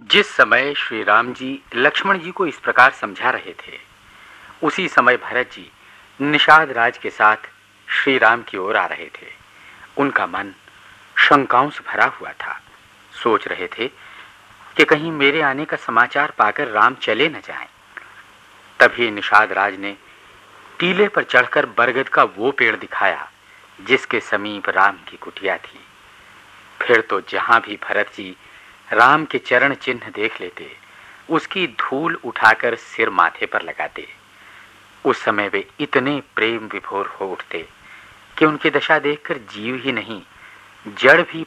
जिस समय श्री राम जी लक्ष्मण जी को इस प्रकार समझा रहे थे, उसी समय भरत जी निषाद राज के साथ श्री राम की ओर आ रहे थे। उनका मन शंकाओं से भरा हुआ था। सोच रहे थे कि कहीं मेरे आने का समाचार पाकर राम चले न जाएं। तभी निषाद राज ने टीले पर चढ़कर बरगद का वो पेड़ दिखाया जिसके समीप राम की कुटिया थी। फिर तो जहां भी भरत जी राम के चरण चिन्ह देख लेते, उसकी धूल उठाकर सिर माथे पर लगाते। उस समय वे इतने प्रेम विभोर हो उठते कि उनकी दशा देखकर जीव ही नहीं, जड़ भी